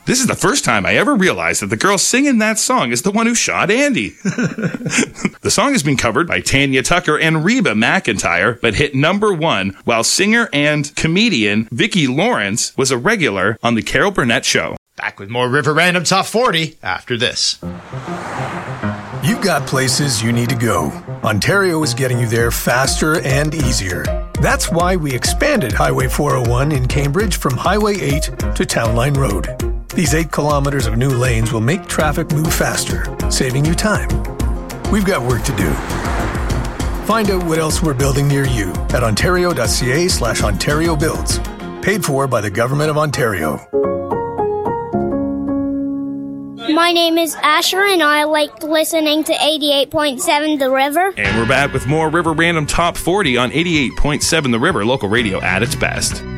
This is the first time I ever realized that the girl singing that song is the one who shot Andy. The song has been covered by Tanya Tucker and Reba McEntire, but hit number 1, while singer and comedian Vicki Lawrence was a regular on The Carol Burnett Show. Back with more River Random Top 40 after this. You've got places you need to go. Ontario is getting you there faster and easier. That's why we expanded Highway 401 in Cambridge from Highway 8 to Town Line Road. These 8 kilometers of new lanes will make traffic move faster, saving you time. We've got work to do. Find out what else we're building near you at ontario.ca/Ontario Builds. Paid for by the Government of Ontario. My name is Asher, and I like listening to 88.7 The River. And we're back with more River Random Top 40 on 88.7 The River, local radio at its best.